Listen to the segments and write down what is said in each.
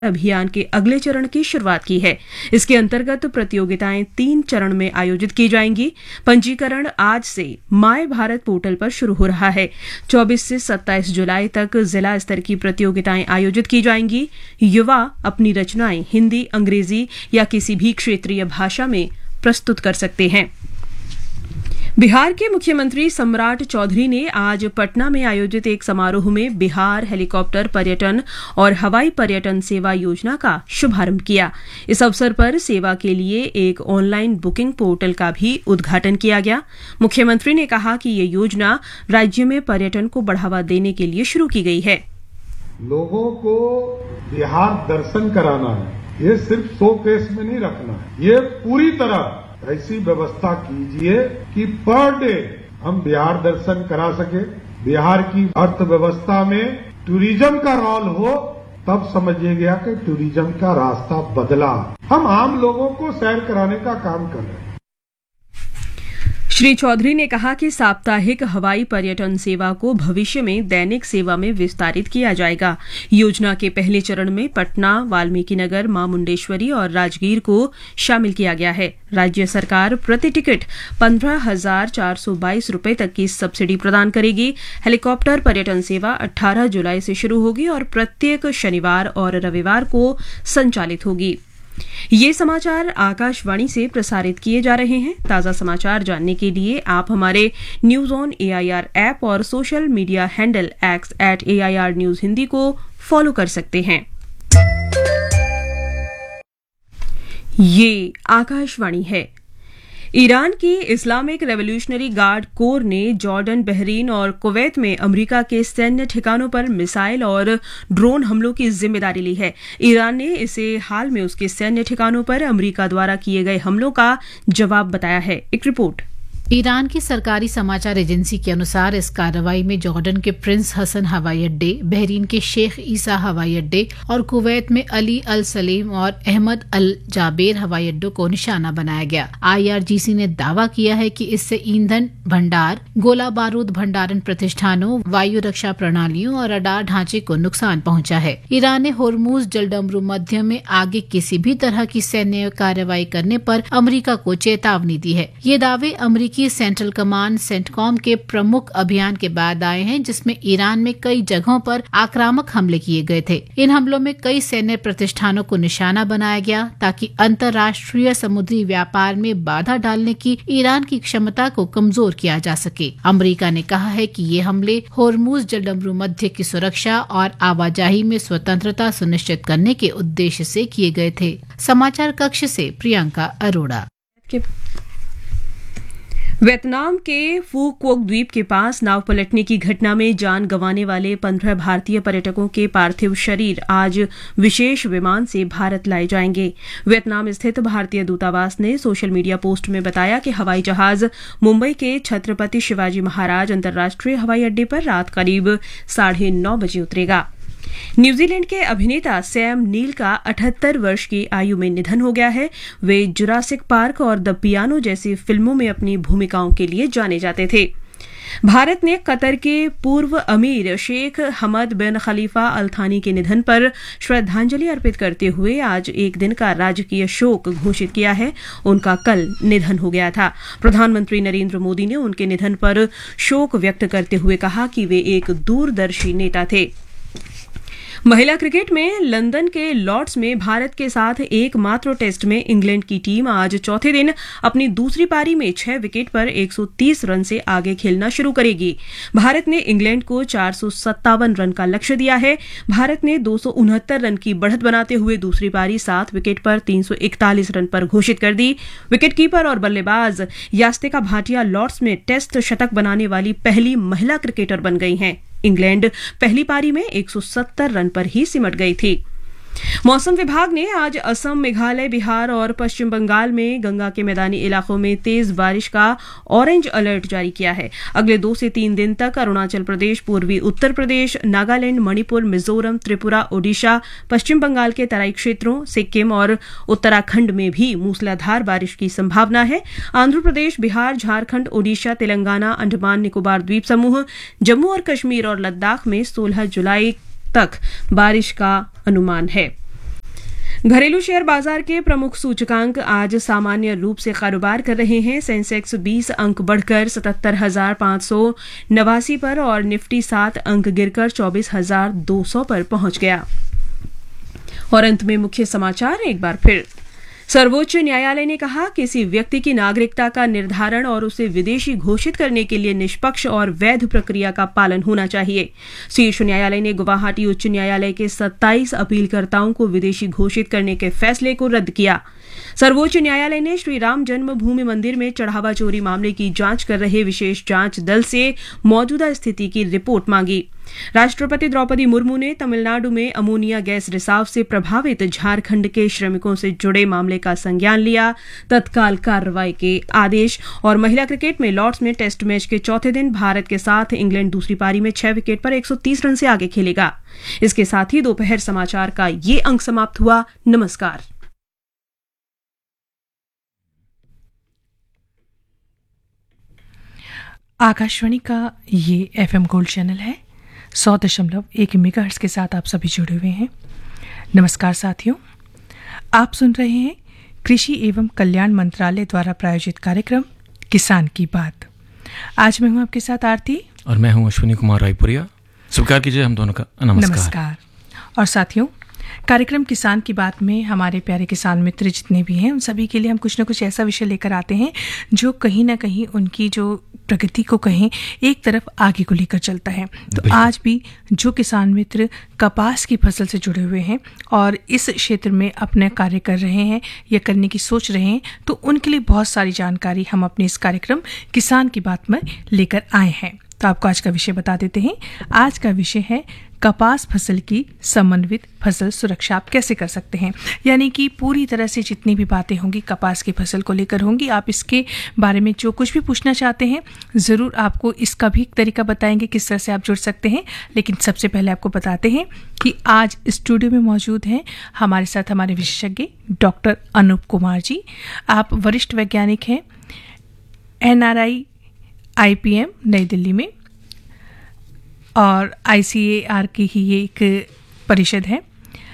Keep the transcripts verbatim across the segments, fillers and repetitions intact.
अभियान के अगले चरण की शुरुआत की है। इसके अंतर्गत प्रतियोगिताएं तीन चरण में आयोजित की जाएंगी। पंजीकरण आज से माय भारत पोर्टल पर शुरू हो रहा है। चौबीस से सत्ताईस जुलाई तक जिला स्तर की प्रतियोगिताएं आयोजित की जाएंगी। युवा अपनी रचनाएं हिंदी, अंग्रेजी या किसी भी क्षेत्रीय भाषा में प्रस्तुत कर सकते हैं। बिहार के मुख्यमंत्री सम्राट चौधरी ने आज पटना में आयोजित एक समारोह में बिहार हेलीकॉप्टर पर्यटन और हवाई पर्यटन सेवा योजना का शुभारंभ किया। इस अवसर पर सेवा के लिए एक ऑनलाइन बुकिंग पोर्टल का भी उद्घाटन किया गया। मुख्यमंत्री ने कहा कि ये योजना राज्य में पर्यटन को बढ़ावा देने के लिए शुरू की गई है। लोगों को बिहार दर्शन कराना है, ये सिर्फ शो केस में नहीं रखना है, ये पूरी तरह ऐसी व्यवस्था कीजिए कि पर डे हम बिहार दर्शन करा सके। बिहार की अर्थव्यवस्था में टूरिज्म का रोल हो, तब समझिए गया कि टूरिज्म का रास्ता बदला। हम आम लोगों को सैर कराने का काम कर रहे हैं। श्री चौधरी ने कहा कि साप्ताहिक हवाई पर्यटन सेवा को भविष्य में दैनिक सेवा में विस्तारित किया जाएगा। योजना के पहले चरण में पटना, वाल्मीकि नगर, मां मुंडेश्वरी और राजगीर को शामिल किया गया है। राज्य सरकार प्रति टिकट पंद्रह हजार चार सौ बाईस रूपये तक की सब्सिडी प्रदान करेगी। हेलीकॉप्टर पर्यटन सेवा अठारह जुलाई से शुरू होगी और प्रत्येक शनिवार और रविवार को संचालित होगी। ये समाचार आकाशवाणी से प्रसारित किए जा रहे हैं। ताज़ा समाचार जानने के लिए आप हमारे न्यूज ऑन एआईआर ऐप और social media handle x eight AIR news Hindi को फॉलो कर सकते हैं। ये आकाशवाणी है। ईरान की इस्लामिक रेवोल्यूशनरी गार्ड कोर ने जॉर्डन, बहरीन और कुवैत में अमेरिका के सैन्य ठिकानों पर मिसाइल और ड्रोन हमलों की जिम्मेदारी ली है। ईरान ने इसे हाल में उसके सैन्य ठिकानों पर अमेरिका द्वारा किए गए हमलों का जवाब बताया है। एक रिपोर्ट। ईरान की सरकारी समाचार एजेंसी के अनुसार इस कार्रवाई में जॉर्डन के प्रिंस हसन हवाई अड्डे, बहरीन के शेख ईसा हवाई अड्डे और कुवैत में अली अल सलीम और अहमद अल जाबेर हवाई अड्डों को निशाना बनाया गया। आईआरजीसी ने दावा किया है कि इससे ईंधन भंडार, गोला बारूद भंडारण प्रतिष्ठानों, वायु रक्षा प्रणालियों और रडार ढांचे को नुकसान पहुंचा है। ईरान ने होर्मुज जलडमरू मध्य में आगे किसी भी तरह की सैन्य कार्रवाई करने पर अमेरिका को चेतावनी दी है। ये दावे अमेरिकी सेंट्रल कमांड सेंटकॉम के प्रमुख अभियान के बाद आए हैं, जिसमें ईरान में कई जगहों पर आक्रामक हमले किए गए थे। इन हमलों में कई सैन्य प्रतिष्ठानों को निशाना बनाया गया ताकि अंतर्राष्ट्रीय समुद्री व्यापार में बाधा डालने की ईरान की क्षमता को कमजोर किया जा सके। अमेरिका ने कहा है कि ये हमले होर्मुज जलडमरू मध्य की सुरक्षा और आवाजाही में स्वतंत्रता सुनिश्चित करने के उद्देश्य से किए गए थे। समाचार कक्ष से प्रियंका अरोड़ा। वियतनाम के फू क्वोक द्वीप के पास नाव पलटने की घटना में जान गंवाने वाले पंद्रह भारतीय पर्यटकों के पार्थिव शरीर आज विशेष विमान से भारत लाए जाएंगे। वियतनाम स्थित भारतीय दूतावास ने सोशल मीडिया पोस्ट में बताया कि हवाई जहाज मुंबई के छत्रपति शिवाजी महाराज अंतर्राष्ट्रीय हवाई अड्डे पर रात करीब साढ़े नौ बजे उतरेगा। न्यूजीलैंड के अभिनेता सैम नील का अठहत्तर वर्ष की आयु में निधन हो गया है। वे जुरासिक पार्क और द पियानो जैसी फिल्मों में अपनी भूमिकाओं के लिए जाने जाते थे। भारत ने कतर के पूर्व अमीर शेख हमद बिन खलीफा अल थानी के निधन पर श्रद्धांजलि अर्पित करते हुए आज एक दिन का राजकीय शोक घोषित किया है। उनका कल निधन हो गया था। प्रधानमंत्री नरेंद्र मोदी ने उनके निधन पर शोक व्यक्त करते हुए कहा कि वे एक दूरदर्शी नेता थे। महिला क्रिकेट में लंदन के लॉर्ड्स में भारत के साथ एकमात्र टेस्ट में इंग्लैंड की टीम आज चौथे दिन अपनी दूसरी पारी में छह विकेट पर एक सौ तीस रन से आगे खेलना शुरू करेगी। भारत ने इंग्लैंड को चार सौ सत्तावन रन का लक्ष्य दिया है। भारत ने दो सौ उनहत्तर रन की बढ़त बनाते हुए दूसरी पारी सात विकेट पर तीन सौ इकतालीस रन पर घोषित कर दी। विकेटकीपर और बल्लेबाज यास्तिका भाटिया लॉर्ड्स में टेस्ट शतक बनाने वाली पहली महिला क्रिकेटर बन गई हैं। इंग्लैंड पहली पारी में एक सौ सत्तर रन पर ही सिमट गई थी। मौसम विभाग ने आज असम, मेघालय, बिहार और पश्चिम बंगाल में गंगा के मैदानी इलाकों में तेज बारिश का ऑरेंज अलर्ट जारी किया है। अगले दो से तीन दिन तक अरुणाचल प्रदेश, पूर्वी उत्तर प्रदेश, नागालैंड, मणिपुर, मिजोरम, त्रिपुरा, ओडिशा, पश्चिम बंगाल के तराई क्षेत्रों, सिक्किम और उत्तराखंड में भी मूसलाधार बारिश की संभावना है। आंध्र प्रदेश, बिहार, झारखंड, ओडिशा, तेलंगाना, अंडमान निकोबार द्वीप समूह, जम्मू और कश्मीर और लद्दाख में सोलह जुलाई तक बारिश का अनुमान है। घरेलू शेयर बाजार के प्रमुख सूचकांक आज सामान्य रूप से कारोबार कर रहे हैं। सेंसेक्स बीस अंक बढ़कर सतहत्तर हजार पाँच सौ नवासी पर और निफ्टी सात अंक गिरकर चौबीस हजार दो सौ पर पहुंच गया। और अंत में मुख्य समाचार एक बार फिर। सर्वोच्च न्यायालय ने कहा किसी व्यक्ति की नागरिकता का निर्धारण और उसे विदेशी घोषित करने के लिए निष्पक्ष और वैध प्रक्रिया का पालन होना चाहिए। शीर्ष न्यायालय ने गुवाहाटी उच्च न्यायालय के सत्ताईस अपीलकर्ताओं को विदेशी घोषित करने के फैसले को रद्द किया। सर्वोच्च न्यायालय ने श्री राम जन्मभूमि मंदिर में चढ़ावा चोरी मामले की जांच कर रहे विशेष जांच दल से मौजूदा स्थिति की रिपोर्ट मांगी। राष्ट्रपति द्रौपदी मुर्मू ने तमिलनाडु में अमोनिया गैस रिसाव से प्रभावित झारखंड के श्रमिकों से जुड़े मामले का संज्ञान लिया, तत्काल कार्रवाई के आदेश। और महिला क्रिकेट में लॉर्ड्स में टेस्ट मैच के चौथे दिन भारत के साथ इंग्लैंड दूसरी पारी में छह विकेट पर एक सौ तीस रन से आगे खेलेगा। इसके साथ ही दोपहर समाचार का ये अंक समाप्त हुआ। नमस्कार। आकाशवाणी का ये एफएम गोल्ड चैनल है, सौ दशमलव एक मेगाहर्ट्ज के साथ आप सभी जुड़े हुए हैं। नमस्कार साथियों, आप सुन रहे हैं कृषि एवं कल्याण मंत्रालय द्वारा प्रायोजित कार्यक्रम किसान की बात। आज मैं हूं आपके साथ आरती और मैं हूं अश्विनी कुमार रायपुरिया। स्वीकार कीजिए हम दोनों का नमस्कार। नमस्कार। और साथियों, कार्यक्रम किसान की बात में हमारे प्यारे किसान मित्र जितने भी हैं उन सभी के लिए हम कुछ ना कुछ ऐसा विषय लेकर आते हैं जो कहीं ना कहीं उनकी जो प्रगति को कहें एक तरफ आगे को लेकर चलता है। तो आज भी जो किसान मित्र कपास की फसल से जुड़े हुए हैं और इस क्षेत्र में अपने कार्य कर रहे हैं या करने की सोच रहे हैं, तो उनके लिए बहुत सारी जानकारी हम अपने इस कार्यक्रम किसान की बात में लेकर आए हैं। तो आपको आज का विषय बता देते हैं। आज का विषय है कपास फसल की समन्वित फसल सुरक्षा आप कैसे कर सकते हैं। यानी कि पूरी तरह से जितनी भी बातें होंगी कपास की फसल को लेकर होंगी। आप इसके बारे में जो कुछ भी पूछना चाहते हैं ज़रूर आपको इसका भी तरीका बताएंगे किस तरह से आप जुड़ सकते हैं। लेकिन सबसे पहले आपको बताते हैं कि आज स्टूडियो में मौजूद हैं हमारे साथ हमारे विशेषज्ञ डॉक्टर अनूप कुमार जी। आप वरिष्ठ वैज्ञानिक हैं, N R I I P M नई दिल्ली में, और आई सी ए आर की ही ये एक परिषद है।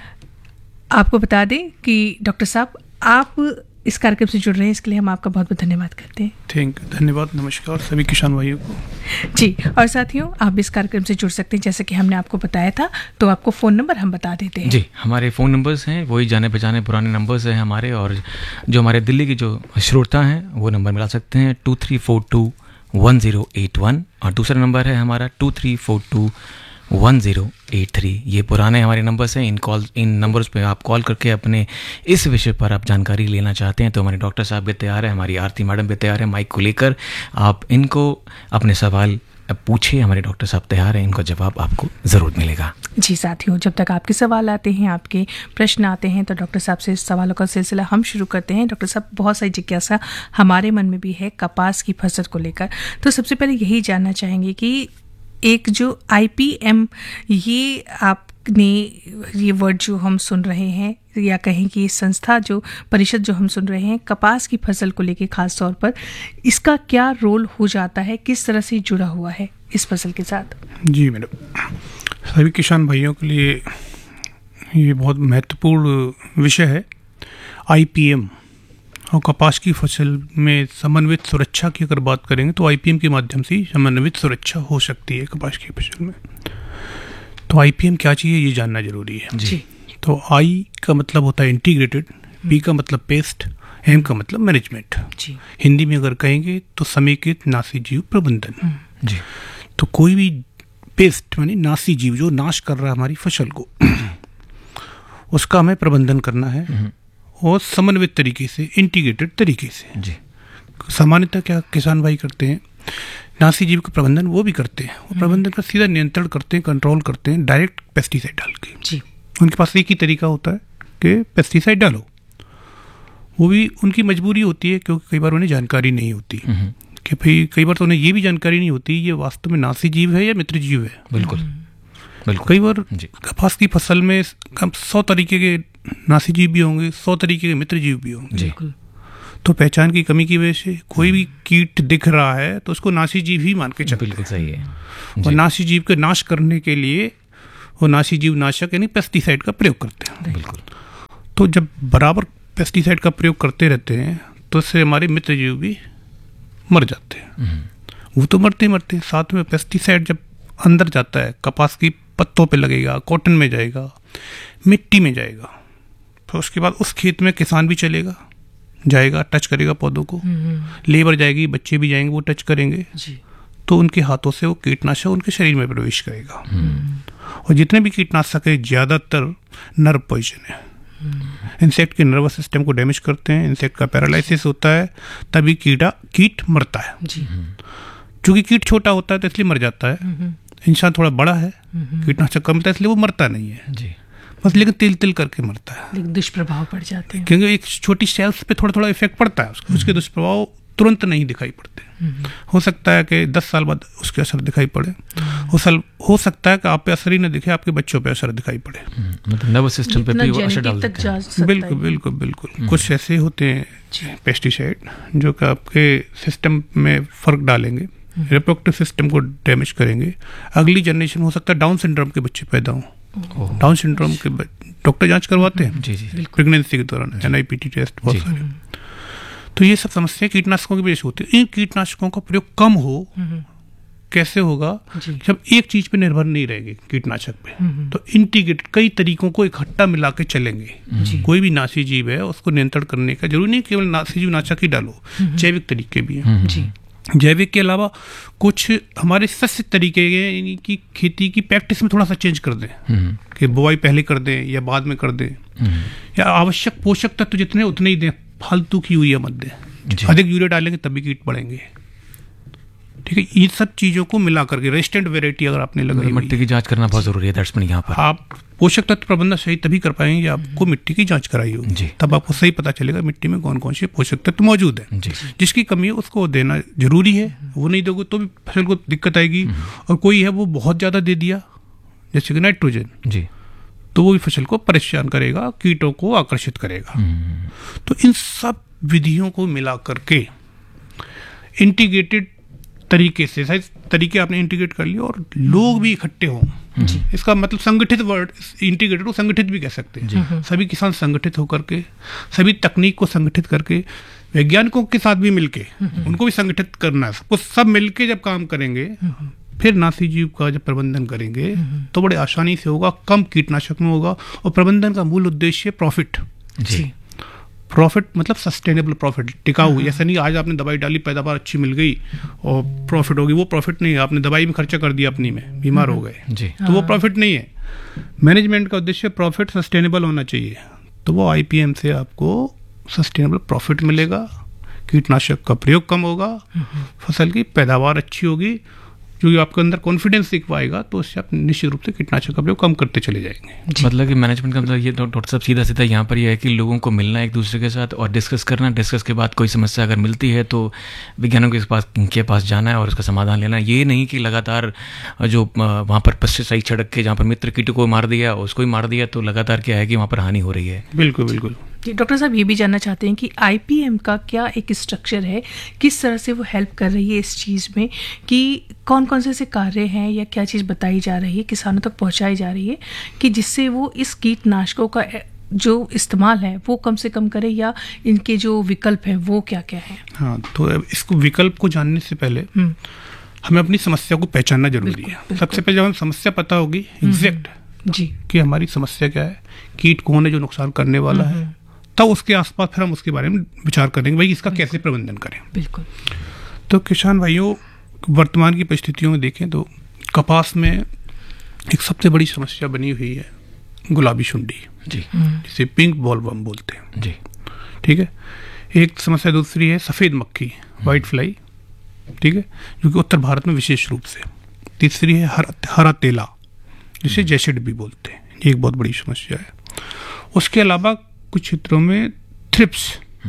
आपको बता दें कि डॉक्टर साहब आप इस कार्यक्रम से जुड़ रहे हैं, इसके लिए हम आपका बहुत बहुत धन्यवाद करते हैं। थैंक यू, धन्यवाद। नमस्कार सभी किसान भाइयों को। जी, और साथियों आप इस कार्यक्रम से जुड़ सकते हैं जैसे कि हमने आपको बताया था। तो आपको फ़ोन नंबर हम बता देते हैं। जी, हमारे फ़ोन नंबर्स हैं वही जाने पहचाने पुराने नंबर्स हैं हमारे, और जो हमारे दिल्ली की जो श्रोता हैं वो नंबर मिला सकते हैं to three four to one zero eight one, और दूसरा नंबर है हमारा to three four to one zero eight three. ये पुराने हमारे नंबर्स हैं। इन कॉल इन नंबर्स पे आप कॉल करके अपने इस विषय पर आप जानकारी लेना चाहते हैं तो हमारे डॉक्टर साहब भी तैयार है, हमारी आरती मैडम भी तैयार है माइक को लेकर। आप इनको अपने सवाल पूछिए, हमारे डॉक्टर साहब तैयार हैं, इनका जवाब आपको ज़रूर मिलेगा। जी साथियों, जब तक आपके सवाल आते हैं, आपके प्रश्न आते हैं, तो डॉक्टर साहब से इस सवालों का सिलसिला हम शुरू करते हैं। डॉक्टर साहब, बहुत सारी जिज्ञासा हमारे मन में भी है कपास की फसल को लेकर। तो सबसे पहले यही जानना चाहेंगे कि एक जो आई पी एम, ये आपने ये वर्ड जो हम सुन रहे हैं या कहें कि संस्था जो परिषद जो हम सुन रहे हैं कपास की फसल को लेकर खास तौर पर, इसका क्या रोल हो जाता है, किस तरह से जुड़ा हुआ है इस फसल के साथ? जी मैडम, सभी किसान भाइयों के लिए ये बहुत महत्वपूर्ण विषय है। आई पी एम और कपास की फसल में समन्वित सुरक्षा की अगर बात करेंगे तो आई पी एम के माध्यम से समन्वित सुरक्षा हो सकती है कपास की फसल में। तो आई पी एम क्या चाहिए ये जानना जरूरी है। जी। तो आई का मतलब होता है इंटीग्रेटेड, पी का मतलब पेस्ट, एम का मतलब मैनेजमेंट। जी। हिंदी में अगर कहेंगे तो समेकित नासी जीव प्रबंधन। जी। तो कोई भी पेस्ट मानी नासी जीव जो नाश कर रहा है हमारी फसल को, उसका हमें प्रबंधन करना है और समन्वित तरीके से, इंटीग्रेटेड तरीके से। जी। सामान्यतः क्या किसान भाई करते हैं, नासी जीव का प्रबंधन वो भी करते हैं, वो प्रबंधन का सीधा नियंत्रण करते हैं, कंट्रोल करते हैं डायरेक्ट पेस्टिसाइड डाल के। जी। उनके पास एक ही तरीका होता है कि पेस्टिसाइड डालो। वो भी उनकी मजबूरी होती है क्योंकि कई बार उन्हें जानकारी नहीं होती कि भाई, कई बार तो उन्हें ये भी जानकारी नहीं होती ये वास्तव में नासी जीव है या मित्र जीव है। बिल्कुल बिल्कुल। कई बार कपास की फसल में कम सौ तरीके के नासी जीव भी होंगे, सौ तरीके के मित्र जीव भी होंगे। तो पहचान की कमी की वजह से कोई भी कीट दिख रहा है तो उसको नासी जीव ही मान के चलते हैं। बिल्कुल सही है। और नासी जीव के नाश करने के लिए वो नासी जीव नाशक यानी पेस्टिसाइड का प्रयोग करते हैं। बिल्कुल। तो जब बराबर पेस्टिसाइड का प्रयोग करते रहते हैं तो उससे हमारे मित्र जीव भी मर जाते हैं। वो तो मरते ही मरते हैं, साथ में पेस्टिसाइड जब अंदर जाता है, कपास की पत्तों पे लगेगा, कॉटन में जाएगा, मिट्टी में जाएगा, तो उसके बाद उस खेत में किसान भी चलेगा, जाएगा, टच करेगा पौधों को, लेबर जाएगी, बच्चे भी जाएंगे, वो टच करेंगे जी। तो उनके हाथों से वो कीटनाशक उनके शरीर में प्रवेश करेगा। और जितने भी कीटनाशक है ज़्यादातर नर्व पॉइजन है, इंसेक्ट के नर्वस सिस्टम को डैमेज करते हैं, इंसेक्ट का पैरालिसिस होता है, तभी कीड़ा कीट मरता है। क्योंकि कीट छोटा होता है तो इसलिए मर जाता है, इंसान थोड़ा बड़ा है, कीटनाशक कम होता है इसलिए वो मरता नहीं है जी। बस लेकिन तिल तिल करके मरता है, लेकिन दुष्प्रभाव पड़ जाते हैं, क्योंकि एक छोटी सेल्स पे थोड़ा थोड़ा इफेक्ट पड़ता है उसके, उसके दुष्प्रभाव तुरंत नहीं दिखाई पड़ते। हो सकता है कि दस साल बाद उसके असर दिखाई पड़े, हो साल हो सकता है कि आप पे असर ही न दिखे, आपके बच्चों पे असर दिखाई पड़े, मतलब नर्वस सिस्टम पे भी असर डाल देता है। बिल्कुल बिल्कुल बिल्कुल। कुछ ऐसे होते हैं पेस्टिसाइड जो कि आपके सिस्टम में फर्क डालेंगे, रिप्रोडक्टिव सिस्टम को डैमेज करेंगे, अगली जनरेशन हो सकता है डाउन सिंड्रोम के बच्चे पैदा हों। डाउन सिंड्रोम के डॉक्टर जांच करवाते हैं प्रेगनेंसी के दौरान, N I P T test बहुत सारे। तो ये सब समस्या कीटनाशकों की वजह से होती है। इन कीटनाशकों का प्रयोग कम हो, कैसे होगा, जब एक चीज पे निर्भर नहीं रहेंगे कीटनाशक पे, तो इंटीग्रेट कई तरीकों को इकट्ठा मिला के चलेंगे। कोई भी नासी जीव है उसको नियंत्रण करने का जरूरी नहीं केवल नासी जीव नाशक ही डालो, जैविक तरीके भी हैं। जैविक के अलावा कुछ हमारे सस्य तरीके यानी कि खेती की प्रैक्टिस में थोड़ा सा चेंज कर दें, कि बुआई पहले कर दें या बाद में कर दें, या आवश्यक पोषक तत्व तो जितने उतने ही दें, फालतू की यूरिया मत दें। अधिक यूरिया डालेंगे तभी कीट बढ़ेंगे। ठीक है, ये सब चीजों को मिला करके रेजिस्टेंट वेराइटी अगर आपने लगाई, मिट्टी की जांच करना बहुत जरूरी है दर्शक यहाँ पर। आप पोषक तत्व प्रबंधन सही तभी कर पाएंगे आपको मिट्टी की जांच कराई होगी, तब आपको सही पता चलेगा मिट्टी में कौन कौन से पोषक तत्व मौजूद है। जिसकी कमी है उसको देना जरूरी है, वो नहीं दोगे तो भी फसल को दिक्कत आएगी। और कोई है वो बहुत ज्यादा दे दिया जैसे कि नाइट्रोजन जी, तो वो भी फसल को परेशान करेगा, कीटों को आकर्षित करेगा। तो इन सब विधियों को मिला करके इंटीग्रेटेड तरीके से, सही तरीके आपने इंटीग्रेट कर लिया और लोग भी इकट्ठे हों, इसका मतलब संगठित वर्ड इंटीग्रेटेड को संगठित भी कह सकते हैं। सभी किसान संगठित होकर के, सभी तकनीक को संगठित करके, वैज्ञानिकों के साथ भी मिलके उनको भी संगठित करना है। सबको सब मिलके जब काम करेंगे, फिर नासी जीव का जब प्रबंधन करेंगे तो बड़े आसानी से होगा, कम कीटनाशक में होगा। और प्रबंधन का मूल उद्देश्य प्रॉफिट जी, प्रॉफिट मतलब सस्टेनेबल प्रॉफिट, टिकाऊ। ऐसा नहीं आज आपने दवाई डाली, पैदावार अच्छी मिल गई और प्रॉफिट होगी, वो प्रॉफिट नहीं है। आपने दवाई में खर्चा कर दिया अपनी में, बीमार हो गए, तो वो प्रॉफिट नहीं है। मैनेजमेंट का उद्देश्य प्रॉफिट सस्टेनेबल होना चाहिए, तो वो आई पी एम से आपको सस्टेनेबल प्रॉफिट मिलेगा, कीटनाशक का प्रयोग कम होगा, फसल की पैदावार अच्छी होगी। जो आपके अंदर कॉन्फिडेंस दिख पाएगा तो उससे आप निश्चित रूप से कीटनाशक का प्रयोग कम करते चले जाएंगे। मतलब कि मैनेजमेंट का मतलब ये डॉक्टर साहब सीधा सीधा यहाँ पर ये है कि लोगों को मिलना एक दूसरे के साथ और डिस्कस करना, डिस्कस के बाद कोई समस्या अगर मिलती है तो विज्ञानों के पास के पास जाना है और उसका समाधान लेना। ये नहीं कि लगातार जो वहाँ पर पेस्टिसाइड छिड़क के जहाँ पर मित्र कीटों को मार दिया उसको ही मार दिया, तो लगातार क्या है कि वहाँ पर हानि हो रही है। बिल्कुल बिल्कुल। डॉक्टर साहब ये भी जानना चाहते हैं कि आई पी एम का क्या एक स्ट्रक्चर है, किस तरह से वो हेल्प कर रही है इस चीज़ में, कि कौन कौन से ऐसे कार्य हैं या क्या चीज़ बताई जा रही है, किसानों तक पहुंचाई जा रही है कि जिससे वो इस कीटनाशकों का जो इस्तेमाल है वो कम से कम करे, या इनके जो विकल्प हैं वो क्या क्या है? हाँ, तो इसको विकल्प को जानने से पहले हमें अपनी समस्या को पहचानना जरूरी है। सबसे पहले जब हम समस्या पता होगी एग्जैक्ट जी कि हमारी समस्या क्या है, कीट कौन है जो नुकसान करने वाला है, तब उसके आसपास फिर हम उसके बारे में विचार करेंगे, भाई इसका कैसे प्रबंधन करें। बिल्कुल। तो किसान भाइयों, वर्तमान की परिस्थितियों में देखें तो कपास में एक सबसे बड़ी समस्या बनी हुई है गुलाबी शुंडी जी, जिसे पिंक बॉलवर्म बोलते हैं जी। ठीक है, एक समस्या दूसरी है सफ़ेद मक्खी, वाइट फ्लाई, ठीक है, जो कि उत्तर भारत में विशेष रूप से। तीसरी है हर, हरा तेला, जिसे जैसिड भी बोलते हैं, ये एक बहुत बड़ी समस्या है। उसके अलावा कुछ क्षेत्रों में थ्रिप्स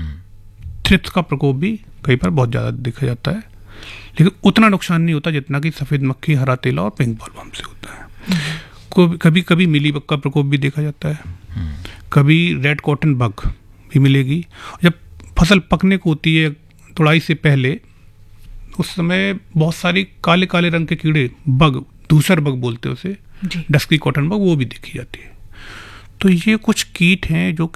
थ्रिप्स का प्रकोप भी कई बार बहुत ज़्यादा देखा जाता है, लेकिन उतना नुकसान नहीं होता जितना कि सफ़ेद मक्खी, हरा तेला और पिंक बॉलवर्म से होता है। कभी कभी मिलीबग का प्रकोप भी देखा जाता है, कभी रेड कॉटन बग भी मिलेगी। जब फसल पकने को होती है तुड़ाई से पहले, उस समय बहुत सारी काले काले रंग के कीड़े, बग, धूसर बग बोलते हैं उसे, डस्की कॉटन बग, वो भी देखी जाती है। तो ये कुछ कीट हैं जो